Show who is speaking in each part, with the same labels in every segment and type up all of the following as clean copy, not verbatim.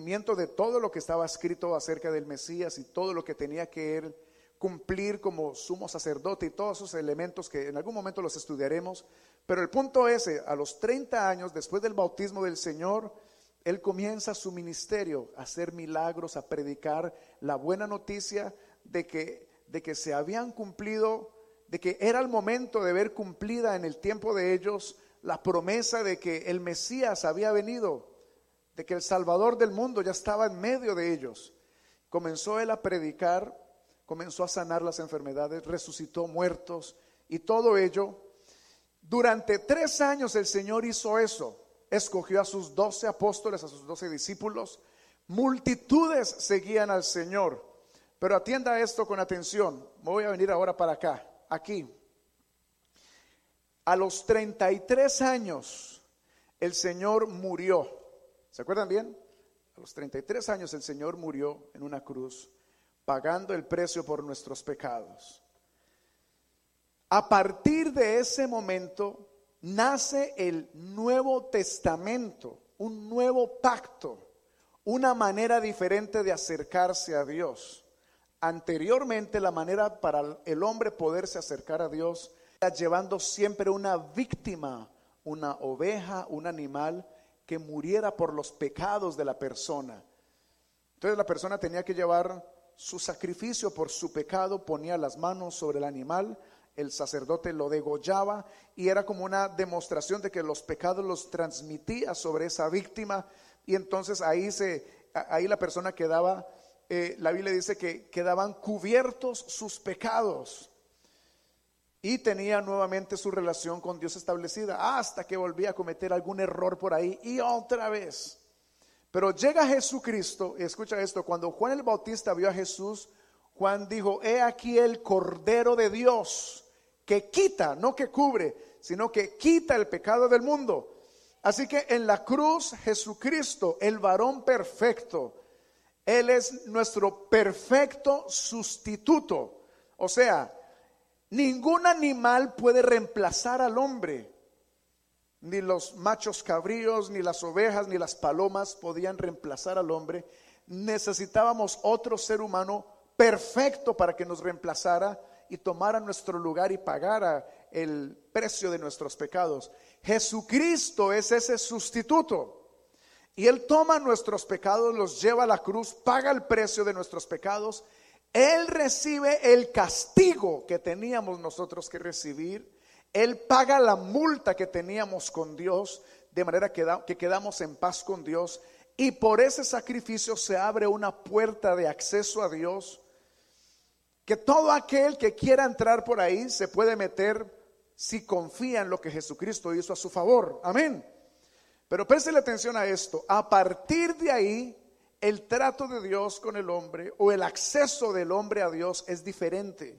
Speaker 1: cumplimiento de todo lo que estaba escrito acerca del Mesías y todo lo que tenía que él cumplir como sumo sacerdote y todos esos elementos que en algún momento los estudiaremos. Pero el punto es, a los 30 años después del bautismo del Señor, él comienza su ministerio, a hacer milagros, a predicar la buena noticia de que se habían cumplido, de que era el momento de ver cumplida en el tiempo de ellos la promesa de que el Mesías había venido, de que el Salvador del mundo ya estaba en medio de ellos. Comenzó él a predicar, comenzó a sanar las enfermedades, resucitó muertos y todo ello. Durante 3 años el Señor hizo eso. Escogió a sus 12 apóstoles, a sus 12 discípulos. Multitudes seguían al Señor. Pero atienda esto con atención. Me voy a venir ahora para acá, aquí. A los 33 años el Señor murió. ¿Se acuerdan bien? A los 33 años el Señor murió en una cruz, pagando el precio por nuestros pecados. A partir de ese momento nace el Nuevo Testamento, un nuevo pacto, una manera diferente de acercarse a Dios. Anteriormente la manera para el hombre poderse acercar a Dios era llevando siempre una víctima, una oveja, un animal que muriera por los pecados de la persona. Entonces la persona tenía que llevar su sacrificio por su pecado, ponía las manos sobre el animal, el sacerdote lo degollaba y era como una demostración de que los pecados los transmitía sobre esa víctima, y entonces ahí la persona quedaba, la Biblia dice que quedaban cubiertos sus pecados y tenía nuevamente su relación con Dios establecida hasta que volvía a cometer algún error por ahí y otra vez. Pero llega Jesucristo, y escucha esto, cuando Juan el Bautista vio a Jesús, Juan dijo: he aquí el Cordero de Dios que quita, no que cubre, sino que quita el pecado del mundo. Así que en la cruz Jesucristo, el varón perfecto, Él es nuestro perfecto sustituto. O sea, ningún animal puede reemplazar al hombre. Ni los machos cabríos, ni las ovejas, ni las palomas podían reemplazar al hombre. Necesitábamos otro ser humano perfecto para que nos reemplazara y tomara nuestro lugar y pagara el precio de nuestros pecados. Jesucristo es ese sustituto, y Él toma nuestros pecados, los lleva a la cruz, paga el precio de nuestros pecados. Él recibe el castigo que teníamos nosotros que recibir. Él paga la multa que teníamos con Dios, de manera que quedamos en paz con Dios, y por ese sacrificio se abre una puerta de acceso a Dios, que todo aquel que quiera entrar por ahí se puede meter si confía en lo que Jesucristo hizo a su favor. Amén. Pero préstele atención a esto. A partir de ahí, el trato de Dios con el hombre, o el acceso del hombre a Dios, es diferente.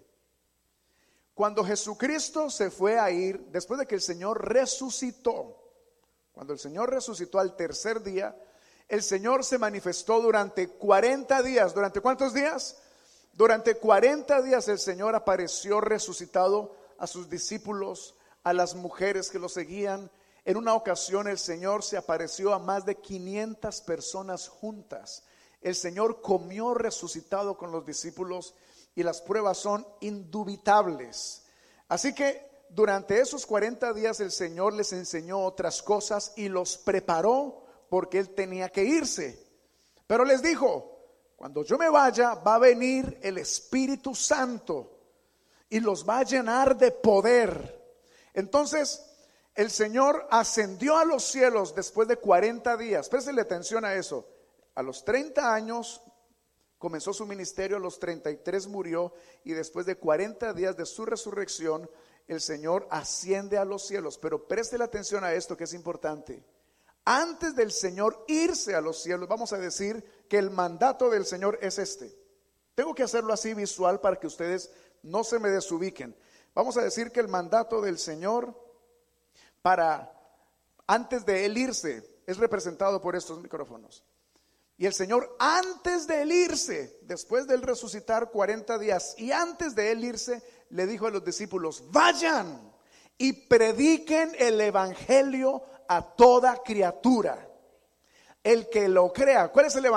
Speaker 1: Cuando Jesucristo se fue a ir, después de que el Señor resucitó, cuando el Señor resucitó al tercer día, el Señor se manifestó durante 40 días. ¿Durante cuántos días? Durante 40 días el Señor apareció resucitado a sus discípulos, a las mujeres que lo seguían. En una ocasión el Señor se apareció a más de 500 personas juntas. El Señor comió resucitado con los discípulos, y las pruebas son indubitables. Así que durante esos 40 días el Señor les enseñó otras cosas y los preparó, porque Él tenía que irse. Pero les dijo: cuando yo me vaya, va a venir el Espíritu Santo y los va a llenar de poder. Entonces el Señor ascendió a los cielos después de 40 días. Préstele atención a eso. A los 30 años comenzó su ministerio, a los 33 murió, y después de 40 días de su resurrección, el Señor asciende a los cielos. Pero préstele atención a esto, que es importante. Antes del Señor irse a los cielos, vamos a decir que el mandato del Señor es este. Tengo que hacerlo así visual para que ustedes no se me desubiquen. Vamos a decir que el mandato del Señor antes de Él irse es representado por estos micrófonos. Y el Señor, antes de Él irse, después de Él resucitar 40 días, y antes de Él irse, le dijo a los discípulos: vayan y prediquen el evangelio a toda criatura. El que lo crea. ¿Cuál es el evangelio?